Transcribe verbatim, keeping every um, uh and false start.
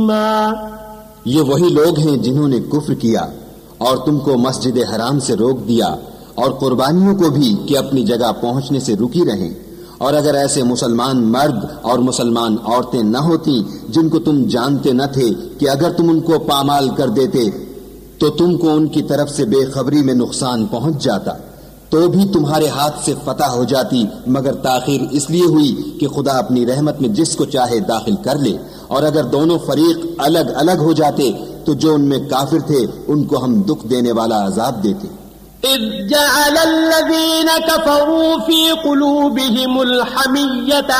ये वही लोग हैं जिन्होंने कुफ्र किया और तुमको मस्जिद हराम से रोक दिया और कुर्बानियों को भी कि अपनी जगह पहुंचने से रुकी रहें। और अगर ऐसे मुसलमान मर्द और मुसलमान औरतें न होती जिनको तुम जानते न थे कि अगर तुम उनको पामाल कर देते तो तुमको उनकी तरफ से बेखबरी में नुकसान पहुंच जाता, तो भी तुम्हारे हाथ से फतह हो जाती, मगर ताखीर इसलिए हुई कि खुदा अपनी रहमत में जिसको चाहे दाखिल कर ले। और अगर दोनों फरीक अलग अलग हो जाते तो जो उनमें काफिर थे उनको हम दुख देने वाला अजाब देते। इज़ जअल अल्लज़ीना कफ़रू फ़ी क़ुलूबिहिमुल हमिय्यत